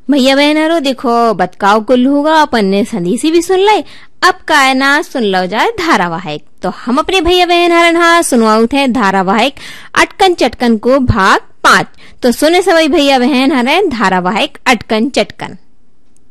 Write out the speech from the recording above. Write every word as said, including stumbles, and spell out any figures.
भैया बहनों देखो बतकाव कुल होगा अपन ने संदेशी भी सुन लाई। अब कायना सुन लो जाए धारावाहिक। तो हम अपने भैया बहन हरन हा सुनवाऊ थे धारावाहिक अटकन चटकन को भाग पांच। तो सुने सभी भैया बहन हरे धारावाहिक अटकन चटकन।